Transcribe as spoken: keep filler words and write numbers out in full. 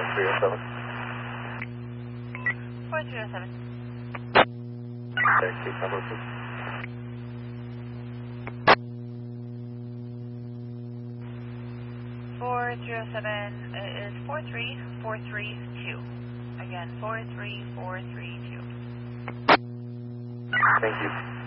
three oh seven. four three oh seven. Okay, case number please. four three oh seven is four three four three two. Again, four three four three two. Thank you.